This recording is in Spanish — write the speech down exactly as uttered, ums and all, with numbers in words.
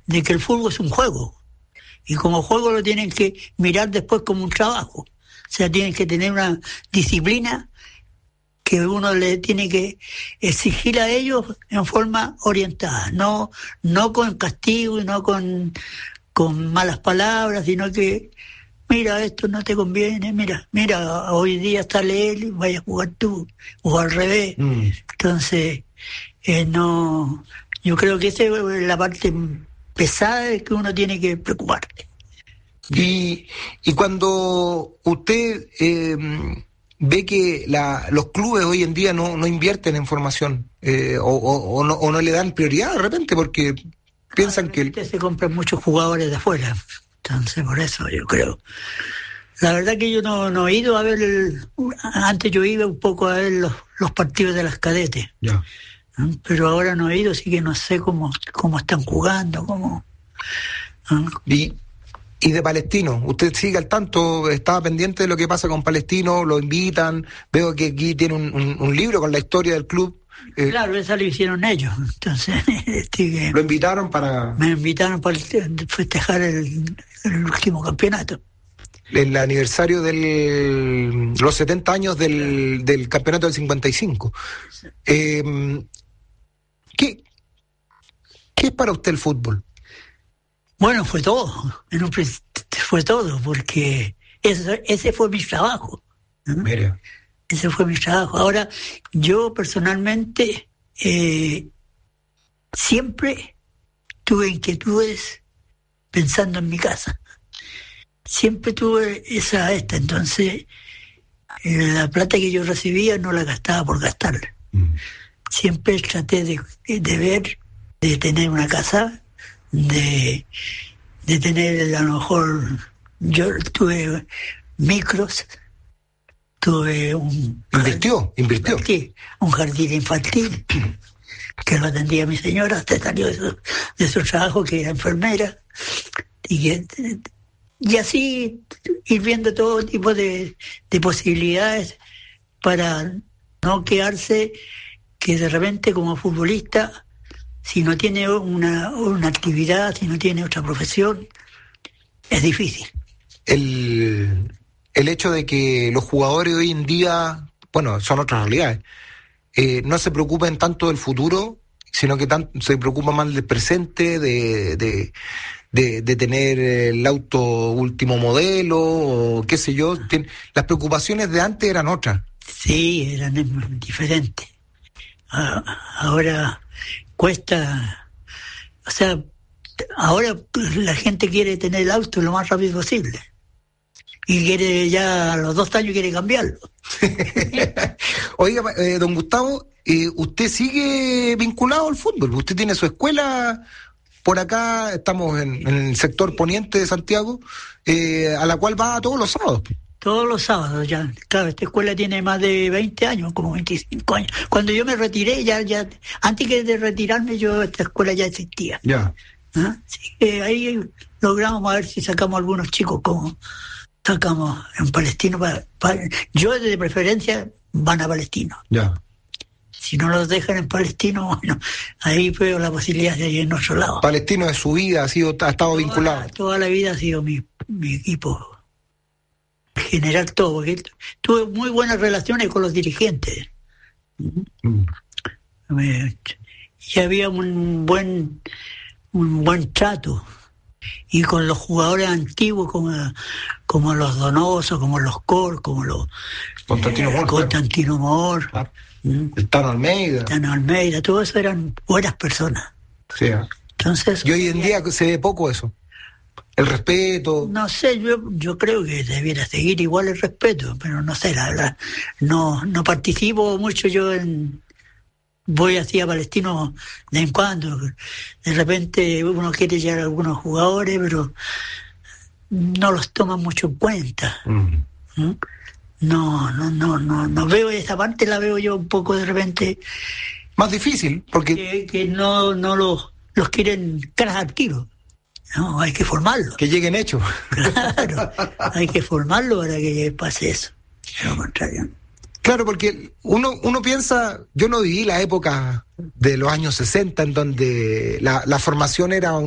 de que el fútbol es un juego. Y como juego lo tienen que mirar después como un trabajo. O sea, tienen que tener una disciplina que uno le tiene que exigir a ellos en forma orientada, no, no con castigo y no con, con malas palabras, sino que, mira, esto no te conviene, mira, mira, hoy día está él y vaya a jugar tú, o al revés. Mm. Entonces, eh, no, yo creo que esa es la parte pesada de que uno tiene que preocuparse. Y, y cuando usted eh, ve que la, los clubes hoy en día no, no invierten en formación eh, o, o, o, no, o no le dan prioridad de repente porque piensan que... El... se compran muchos jugadores de afuera, entonces por eso yo creo. La verdad que yo no, no he ido a ver, el, antes yo iba un poco a ver los, los partidos de las cadetes, ya. Pero ahora no he ido, así que no sé cómo, cómo están jugando, cómo... ¿eh? Y... Y de Palestino, ¿usted sigue al tanto? ¿Estaba pendiente de lo que pasa con Palestino? ¿Lo invitan? Veo que aquí tiene un, un, un libro con la historia del club. Eh, claro, esa lo hicieron ellos. Entonces, este, ¿lo invitaron para...? Me invitaron para festejar el, el último campeonato. El aniversario de los setenta años del, del campeonato del cincuenta y cinco. Eh, ¿qué, ¿Qué es para usted el fútbol? Bueno, fue todo, en un principio fue todo, porque ese, ese fue mi trabajo. ¿no? Mira. Ese fue mi trabajo. Ahora, yo personalmente eh, siempre tuve inquietudes pensando en mi casa. Siempre tuve esa esta, entonces eh, la plata que yo recibía no la gastaba por gastarla. Mm. Siempre traté de, de ver, de tener una casa, de, de tener a lo mejor, yo tuve micros, tuve un... ¿Invirtió? ¿Invirtió? Invertí, un jardín infantil, que lo atendía mi señora, hasta salió de su, de su trabajo, que era enfermera, y, que, y así ir viendo todo tipo de, de posibilidades para no quedarse que de repente como futbolista, si no tiene una, una actividad, si no tiene otra profesión, es difícil. El, el hecho de que los jugadores hoy en día, bueno, son otras realidades, eh, no se preocupen tanto del futuro, sino que tan, se preocupan más del presente, de, de, de, de tener el auto último modelo, o qué sé yo. Tien, las preocupaciones de antes eran otras. Sí, eran diferentes. Ahora cuesta, o sea, ahora la gente quiere tener el auto lo más rápido posible y quiere ya a los dos años quiere cambiarlo. Oiga, eh, don Gustavo, eh, ¿usted sigue vinculado al fútbol? ¿Usted tiene su escuela por acá? Estamos en, en el sector poniente de Santiago, eh, a la cual va todos los sábados. Todos los sábados ya. Claro, esta escuela tiene más de veinte años, como veinticinco años. Cuando yo me retiré, ya, ya antes que de retirarme, yo esta escuela ya existía. Ya. ¿Ah? Así que ahí logramos a ver si sacamos algunos chicos como sacamos en Palestino. Para, para, yo de preferencia van a Palestino. Ya. Si no los dejan en Palestino, bueno, ahí veo la posibilidad de ir en otro lado. Palestino de su vida ha sido, ha estado toda, vinculado. Toda la vida ha sido mi, mi equipo. Generar todo, porque tuve muy buenas relaciones con los dirigentes. Mm. Y había un buen un buen trato. Y con los jugadores antiguos como, como los Donoso, como los Cor, como los Constantino Mor, Constantino Mor, ah, ¿Mm? el Tano Almeida. Tano Almeida, todos eso eran buenas personas. Sí, ¿eh? Entonces, y hoy en día se ve poco eso. El respeto. No sé, yo yo creo que debiera seguir igual el respeto, pero no sé, la verdad, no no participo mucho yo en, voy así a Palestino de en cuando, de repente uno quiere llegar a algunos jugadores, pero no los toma mucho en cuenta. Mm. ¿Mm? No, no, no, no, no veo esa parte, la veo yo un poco de repente más difícil, porque que, que no, no los, los quieren caras al tiro. No, hay que formarlo. Que lleguen hechos. Claro, hay que formarlo para que pase eso. De lo contrario. Claro, porque uno uno piensa, yo no viví la época de los años sesenta en donde la, la formación era